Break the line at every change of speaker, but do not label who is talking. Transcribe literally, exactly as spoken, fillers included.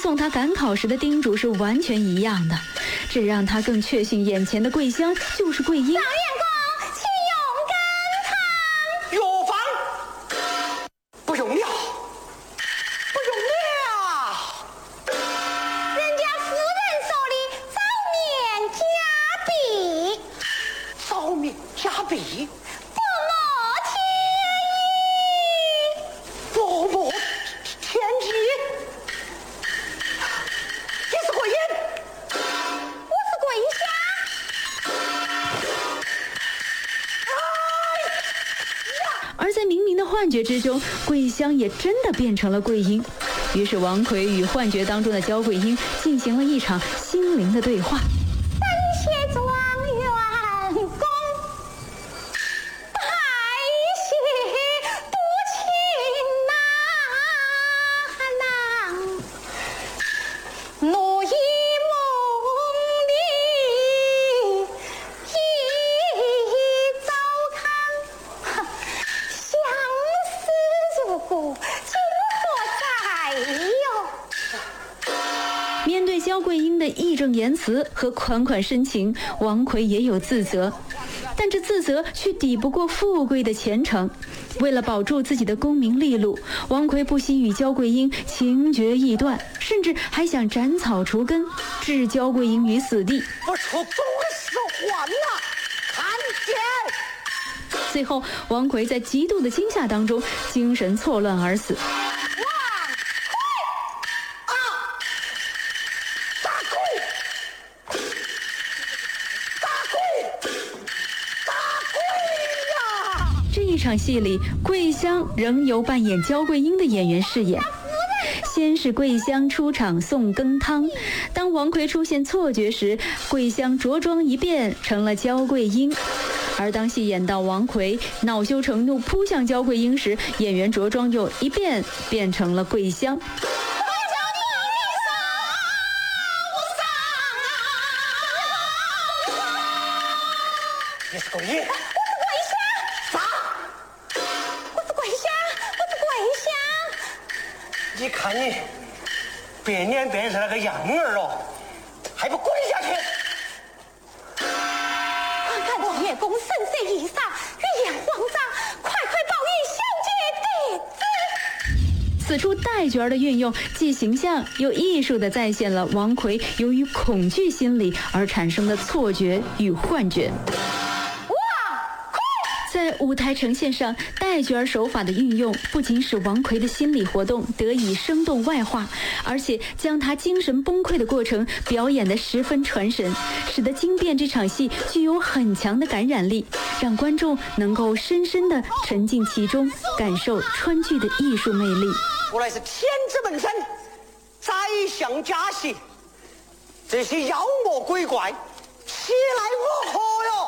送他赶考时的叮嘱是完全一样的，这让他更确信眼前的桂香就是桂英。
老员工，请用羹汤。
药方不用了，不用了。
人家夫人说的早面加币，
早面加币，
不莫
不莫千金。你是桂英？
我是桂香。
而在明明的幻觉之中，桂香也真的变成了桂英。于是王奎与幻觉当中的焦桂英进行了一场心灵的对话。
本谢状元公，拜谢不亲呐郎，奴一梦里一早康，相思如故，今何在哟？
面对焦桂英的义正言辞和款款深情，王奎也有自责，但这自责却抵不过富贵的前程。为了保住自己的功名利禄，王奎不惜与焦桂英情决意断，甚至还想斩草除根，置焦桂英于死地。
不出总是还呐，看见。
最后，王奎在极度的惊吓当中精神错乱而死。这一场戏里，桂香仍由扮演焦桂英的演员饰演。先是桂香出场送羹汤，当王奎出现错觉时，桂香着装一变成了焦桂英。而当戏演到王奎恼羞成怒扑向焦桂英时，演员着装又一变变成了桂香。
你是桂英？啥？
我是桂香，我是桂香。
你看你变脸变成那个样儿哦，还不滚下去！
俺王爷公神色异煞，欲言皇上，快快报与小姐弟子。
此处带角的运用，既形象又艺术地再现了王奎由于恐惧心理而产生的错觉与幻觉。在舞台呈现上，带角手法的运用不仅使王奎的心理活动得以生动外化，而且将他精神崩溃的过程表演得十分传神，使得惊变这场戏具有很强的感染力，让观众能够深深地沉浸其中，感受川剧的艺术魅力。
我乃是天子门生，宰相家媳，这些妖魔鬼怪，岂来我何哟？